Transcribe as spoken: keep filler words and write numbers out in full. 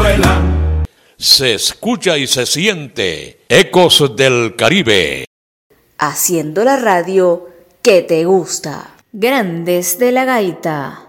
Venezuela. Se escucha y se siente Ecos del Caribe. Haciendo la radio que te gusta. Grandes de la Gaita.